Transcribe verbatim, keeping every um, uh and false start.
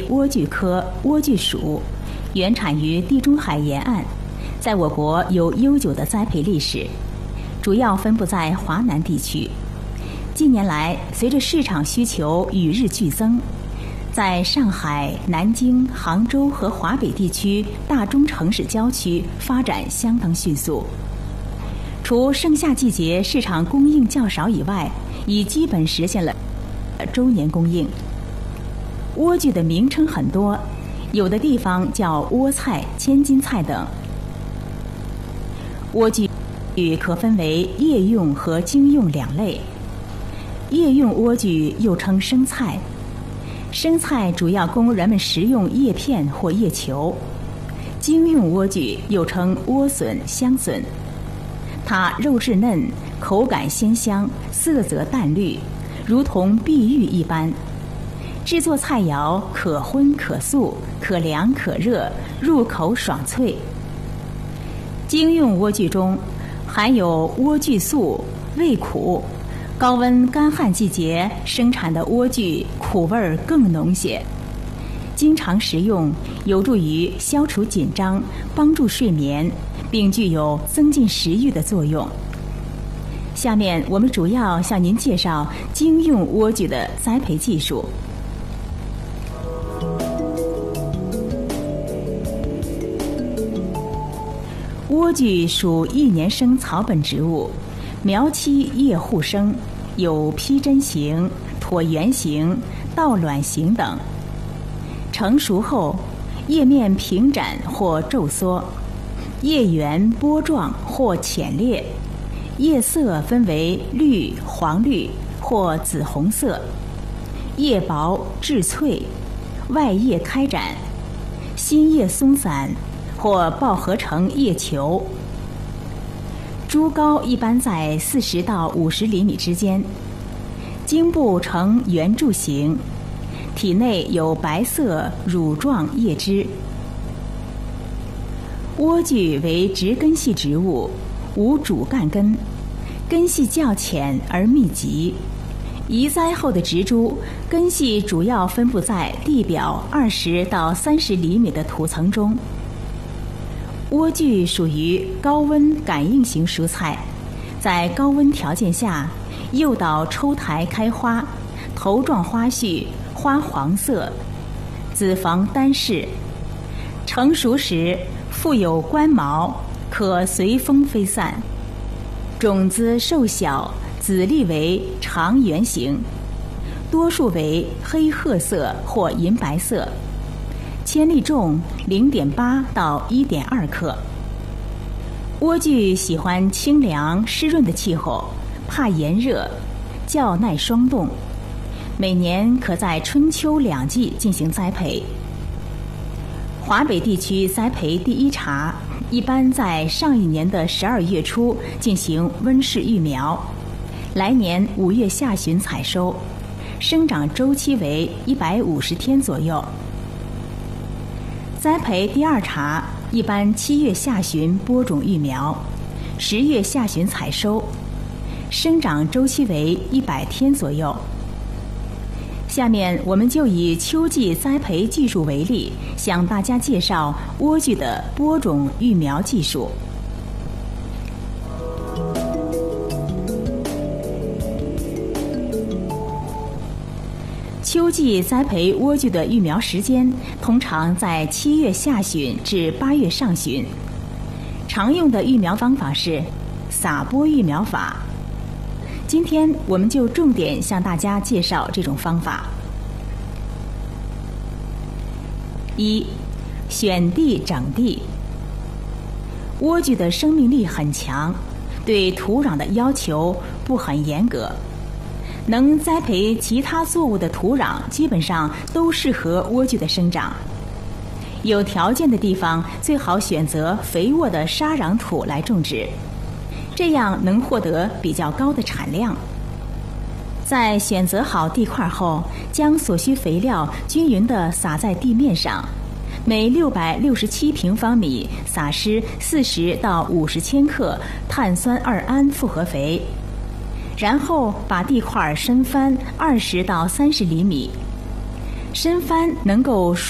莴苣科莴苣属，原产于地中海沿岸，在我国有悠久的栽培历史，主要分布在华南地区。近年来，随着市场需求与日俱增，在上海、南京、杭州和华北地区大中城市郊区发展相当迅速。除盛夏季节市场供应较少以外，已基本实现了周年供应。莴苣的名称很多，有的地方叫莴菜、千金菜等。莴苣可分为叶用和茎用两类。叶用莴苣又称生菜，生菜主要供人们食用叶片或叶球。茎用莴苣又称莴笋、香笋，它肉质嫩，口感鲜香，色泽淡绿，如同碧玉一般。制作菜肴可荤可素，可凉可热，入口爽脆。茎用莴苣中含有莴苣素，味苦，高温干旱季节生产的莴苣苦味更浓些。经常食用有助于消除紧张，帮助睡眠，并具有增进食欲的作用。下面我们主要向您介绍茎用莴苣的栽培技术。莴苣属一年生草本植物，苗期叶互生，有披针形、椭圆形、倒卵形等。成熟后，叶面平展或皱缩，叶缘波状或浅裂，叶色分为绿、黄绿或紫红色，叶薄质脆，外叶开展，新叶松散或抱合成叶球。株高一般在四十到五十厘米之间，茎部呈圆柱形，体内有白色乳状叶枝。莴苣为直根系植物，无主干根，根系较浅而密集。移栽后的植株根系主要分布在地表二十到三十厘米的土层中。莴苣属于高温感应型蔬菜，在高温条件下，诱导抽台开花，头状花序，花黄色，子房单式，成熟时附有冠毛，可随风飞散。种子瘦小，籽粒为长圆形，多数为黑褐色或银白色，千粒重 零点八到一点二克。莴苣喜欢清凉湿润的气候，怕炎热，较耐霜冻，每年可在春秋两季进行栽培。华北地区栽培第一茬一般在上一年的十二月初进行温室育苗，来年五月下旬采收，生长周期为一百五十天左右。栽培第二茬一般七月下旬播种育苗，十月下旬采收，生长周期为一百天左右。下面我们就以秋季栽培技术为例，向大家介绍莴苣的播种育苗技术。秋季栽培莴苣的育苗时间通常在七月下旬至八月上旬。常用的育苗方法是撒播育苗法。今天我们就重点向大家介绍这种方法。一、选地整地。莴苣的生命力很强，对土壤的要求不很严格。能栽培其他作物的土壤基本上都适合莴苣的生长。有条件的地方最好选择肥沃的沙壤土来种植，这样能获得比较高的产量。在选择好地块后，将所需肥料均匀地撒在地面上，每六百六十七平方米撒施四十到五十千克碳酸二铵复合肥。然后把地块深翻二十到三十厘米， 深帆能够